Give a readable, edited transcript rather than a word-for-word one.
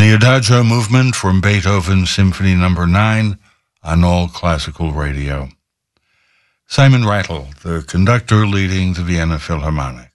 the Adagio movement from Beethoven's Symphony No. 9 on All Classical Radio. Simon Rattle, the conductor leading the Vienna Philharmonic.